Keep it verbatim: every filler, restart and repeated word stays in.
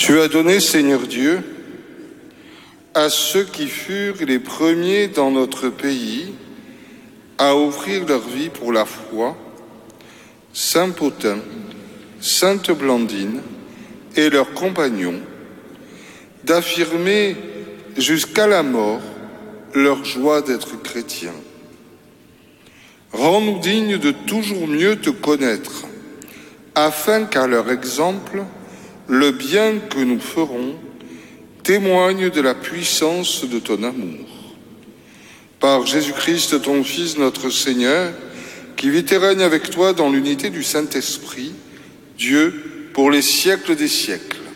Tu as donné, Seigneur Dieu, à ceux qui furent les premiers dans notre pays à offrir leur vie pour la foi, Saint Pothin, Sainte Blandine et leurs compagnons, d'affirmer jusqu'à la mort leur joie d'être chrétiens. Rends-nous dignes de toujours mieux te connaître, afin qu'à leur exemple, le bien que nous ferons témoigne de la puissance de ton amour. Par Jésus-Christ, ton Fils, notre Seigneur, qui vit et règne avec toi dans l'unité du Saint-Esprit, Dieu, pour les siècles des siècles.